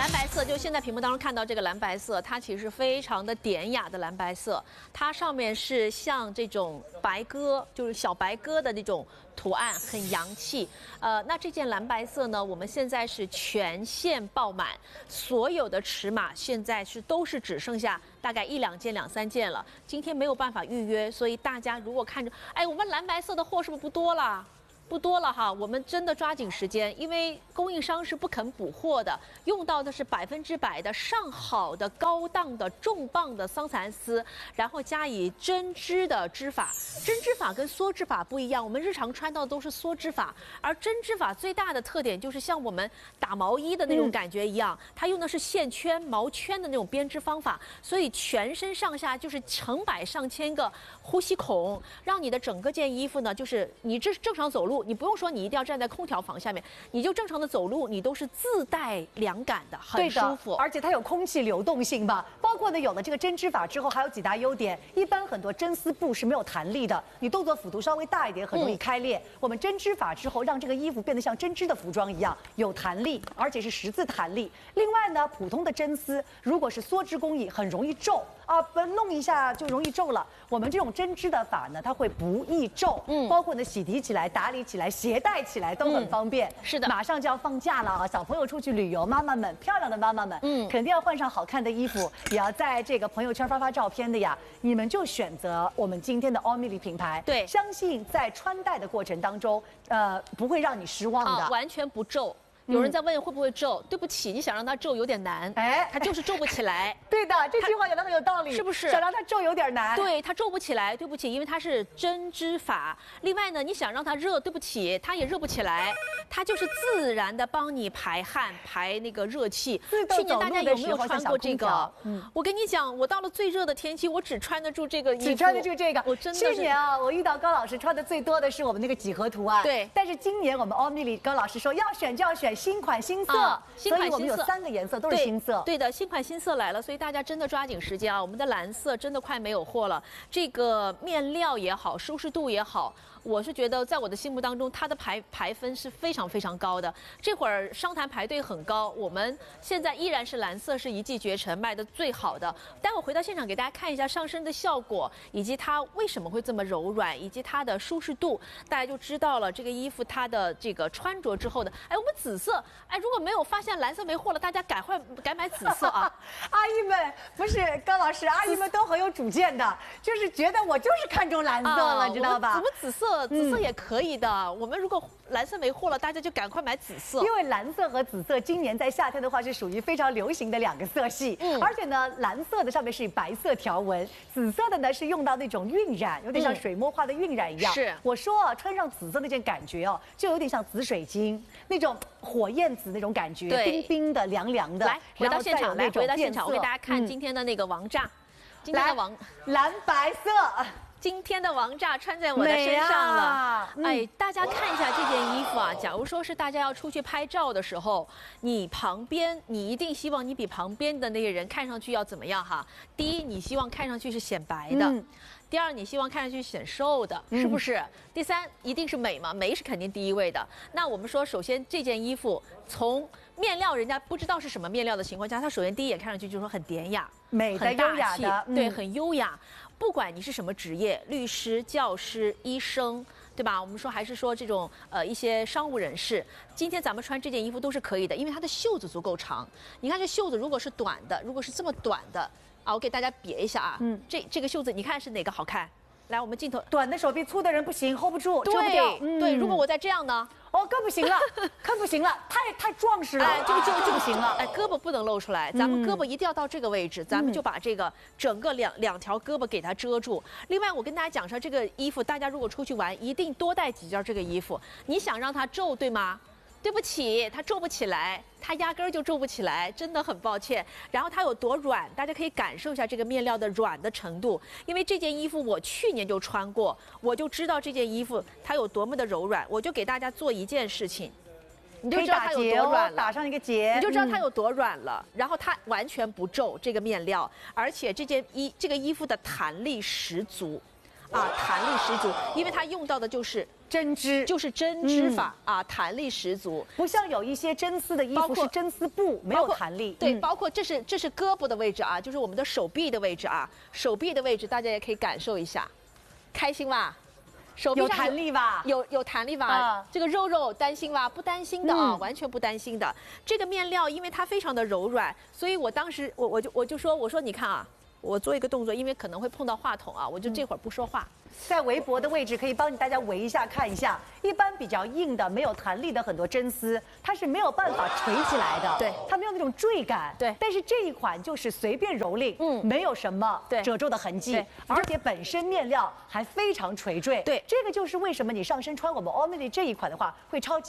蓝白色，就现在屏幕当中看到这个蓝白色，它其实非常的典雅的蓝白色，它上面是像这种白鸽，就是小白鸽的那种图案，很洋气。那这件蓝白色呢，我们现在是全线爆满，所有的尺码现在都是只剩下大概1、2件、2、3件了。今天没有办法预约，所以大家如果看着，哎，我们蓝白色的货是不是不多了？不多了哈，我们真的抓紧时间，因为供应商是不肯补货的，用到的是100%的上好的高档的重磅的桑蚕丝，然后加以针织的织法。针织法跟梭织法不一样，我们日常穿到的都是梭织法，而针织法最大的特点就是像我们打毛衣的那种感觉一样，它用的是线圈、毛圈的那种编织方法，所以全身上下就是成百上千个呼吸孔，让你的整个件衣服呢，就是你正常走路。你不用说，你一定要站在空调房下面，你就正常的走路，你都是自带凉感的，很舒服。 而且它有空气流动性吧，包括呢有了这个针织法之后，还有几大优点。一般很多真丝布是没有弹力的，你动作幅度稍微大一点，很容易开裂。我们针织法之后，让这个衣服变得像针织的服装一样，有弹力，而且是十字弹力。另外呢，普通的针丝如果是梭织工艺，很容易皱啊，弄一下就容易皱了。我们这种针织的法呢，它会不易皱，包括呢洗涤起来、打理起来、携带起来都很方便。 是的， 马上就要放假了啊，小朋友出去旅游，妈妈们，漂亮的妈妈们，肯定要换上好看的衣服，也要在这个朋友圈发照片的呀。你们就选择我们今天的 Omili 品牌， 对， 相信在穿戴的过程当中，不会让你失望的， 完全不皱。有人在问会不会皱？对不起，你想让它皱有点难，它就是皱不起来。 对的，这句话讲得很有道理， 是不是？ 想让它皱有点难。 对，它皱不起来，对不起，因为它是针织法。另外呢，你想让它热，对不起，它也热不起来，它就是自然的帮你排汗、排那个热气。去年大家有没有穿过这个？我跟你讲，我到了最热的天气，我只穿得住这个衣服， 只穿得住这个。 我真的是。 去年啊，我遇到高老师穿的最多的是我们那个几何图案。 对。 但是今年我们 Omili 高老师说要选就要选新款新色，所以我们有3个颜色都是新色。 对的，新款新色来了，所以大家真的抓紧时间啊！我们的蓝色真的快没有货了。这个面料也好，舒适度也好，我是觉得在我的心目当中，它的排分是非常非常高的。这会儿商谈排队很高，我们现在依然是蓝色是一骑绝尘，卖的最好的。待会回到现场给大家看一下上身的效果，以及它为什么会这么柔软，以及它的舒适度，大家就知道了这个衣服它的这个穿着之后的。哎，我们紫色，哎，如果没有发现蓝色没货了，大家改买紫色啊！ 阿姨们不是高老师，阿姨们都很有主见的，就是觉得我就是看中蓝色了，知道吧？ 我们紫色也可以的。我们如果蓝色没货了，大家就赶快买紫色。 因为蓝色和紫色今年在夏天的话是属于非常流行的2个色系，而且呢，蓝色的上面是白色条纹，紫色的呢是用到那种晕染，有点像水墨画的晕染一样。 是， 我说啊，穿上紫色那件感觉哦，就有点像紫水晶那种火焰紫那种感觉，冰冰的、凉凉的。 来，回到现场，我给大家看今天的那个王炸，今天的蓝白色。 今天的王炸穿在我的身上了，哎，大家看一下这件衣服啊。假如说是大家要出去拍照的时候，你一定希望你比旁边的那些人看上去要怎么样哈？第一，你希望看上去是显白的；第二，你希望看上去显瘦的，是不是？第三，一定是美嘛，美是肯定第一位的。那我们说，首先这件衣服从面料人家不知道是什么面料的情况下，它首先第一眼看上去就是说很典雅、 美的、优雅的， 对，很优雅。不管你是什么职业，律师、教师、医生，对吧？我们说还是说这种一些商务人士，今天咱们穿这件衣服都是可以的，因为它的袖子足够长。你看这袖子如果是短的，如果是这么短的啊，我给大家别一下啊，这个袖子你看是哪个好看？来，我们镜头， 短的手臂粗的人不行 ，hold 不住，遮不掉。 对，如果我再这样呢？ 哦，更不行了，更不行了，太壮实了，就不行了。 哎，胳膊不能露出来，咱们胳膊一定要到这个位置，咱们就把这个整个两条胳膊给它遮住。另外，我跟大家讲说，这个衣服大家如果出去玩，一定多带几件这个衣服。你想让它皱，对吗？对不起，它皱不起来，它压根儿就皱不起来，真的很抱歉。然后它有多软，大家可以感受一下这个面料的软的程度。因为这件衣服我去年就穿过，我就知道这件衣服它有多么的柔软。我就给大家做一件事情，你就知道它有多软了， 打上一个结， 你就知道它有多软了。然后它完全不皱这个面料，而且这个衣服的弹力十足。 弹力十足，因为它用到的就是针织， 针织法弹力十足， 不像有一些真丝的衣服是真丝布，没有弹力。 对，包括这是胳膊的位置就是我们的手臂的位置手臂的位置大家也可以感受一下，开心吧？手臂上有弹力吧？ 有弹力吧？这个肉担心吧？不担心的完全不担心的。这个面料因为它非常的柔软，所以我当时我就说你看我做一个动作，因为可能会碰到话筒我就这会儿不说话。 在围脖的位置可以帮大家围一下看一下，一般比较硬的没有弹力的很多真丝，它是没有办法垂起来的， 对， 它没有那种坠感， 对。 但是这一款就是随便蹂躏，没有什么褶皱的痕迹，而且本身面料还非常垂坠， 对， 这个就是为什么你上身穿我们 Omni 这一款的话会超级。